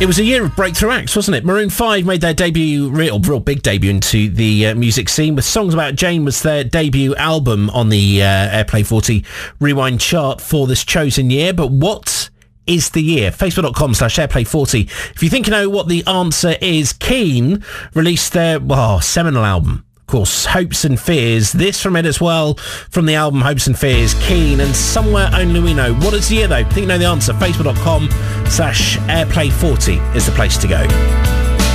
It was a year of breakthrough acts, wasn't it? Maroon 5 made their debut, real big debut into the music scene with Songs About Jane was their debut album on the Airplay 40 Rewind chart for this chosen year. But what is the year? Facebook.com/Airplay40. If you think you know what the answer is, Keane released their seminal album. Of course, Hopes and Fears. This from it as well, from the album Hopes and Fears, Keane and Somewhere Only We Know. What is the year though? Think you know the answer? Facebook.com/Airplay40 is the place to go.